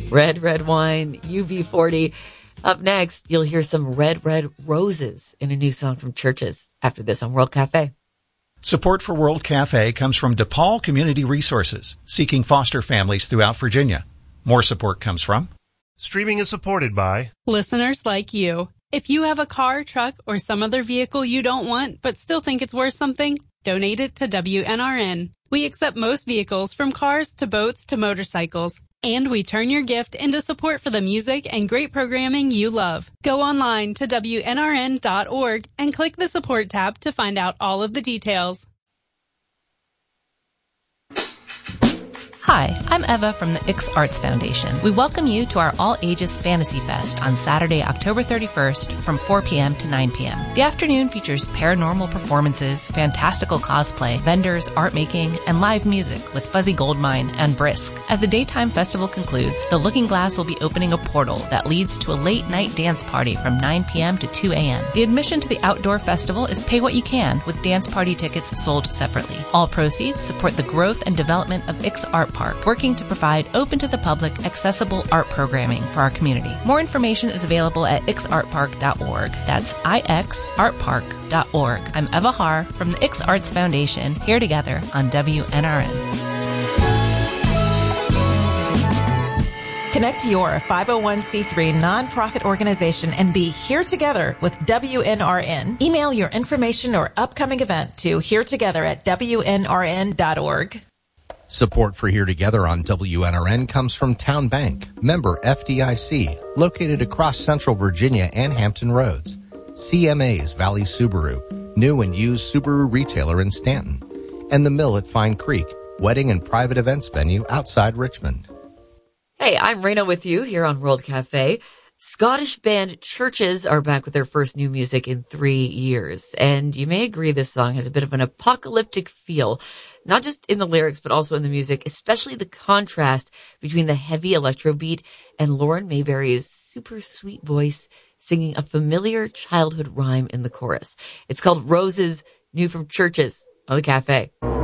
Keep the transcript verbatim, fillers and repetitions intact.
Red, Red Wine, U B forty. Up next, you'll hear some Red, Red Roses in a new song from Churches. After this on World Cafe. Support for World Cafe comes from DePaul Community Resources, seeking foster families throughout Virginia. More support comes from Streaming is supported by listeners like you. If you have a car, truck, or some other vehicle you don't want but still think it's worth something, donate it to W N R N. We accept most vehicles, from cars to boats to motorcycles. And we turn your gift into support for the music and great programming you love. Go online to W N R N dot org and click the support tab to find out all of the details. Hi, I'm Eva from the Ix Arts Foundation. We welcome you to our All-Ages Fantasy Fest on Saturday, October thirty-first from four p.m. to nine p.m. The afternoon features paranormal performances, fantastical cosplay, vendors, art making, and live music with Fuzzy Goldmine and Brisk. As the daytime festival concludes, the Looking Glass will be opening a portal that leads to a late-night dance party from nine p.m. to two a.m. The admission to the outdoor festival is pay what you can, with dance party tickets sold separately. All proceeds support the growth and development of Ix Art Park, working to provide open-to-the-public, accessible art programming for our community. More information is available at ix art park dot org. That's I X art park dot org. I'm Eva Haar from the Ix Arts Foundation, here together on W N R N. Connect your five oh one c three nonprofit organization and be here together with W N R N. Email your information or upcoming event to here together at W N R N dot org. Support for Here Together on W N R N comes from Town Bank, member F D I C, located across Central Virginia and Hampton Roads. C M A's Valley Subaru, new and used Subaru retailer in Stanton. And The Mill at Fine Creek, wedding and private events venue outside Richmond. Hey, I'm Raina with you here on World Cafe. Scottish band Churches are back with their first new music in three years. And you may agree this song has a bit of an apocalyptic feel, not just in the lyrics, but also in the music, especially the contrast between the heavy electro beat and Lauren Mayberry's super sweet voice singing a familiar childhood rhyme in the chorus. It's called Roses, new from Churches on the Cafe.